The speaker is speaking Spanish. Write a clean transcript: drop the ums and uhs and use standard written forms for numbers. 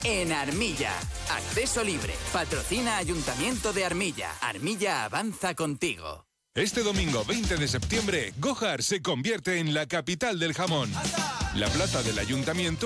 En Armilla, acceso libre. Patrocina Ayuntamiento de Armilla. Armilla avanza contigo. Este domingo 20 de septiembre, Gójar se convierte en la capital del jamón. La plaza del Ayuntamiento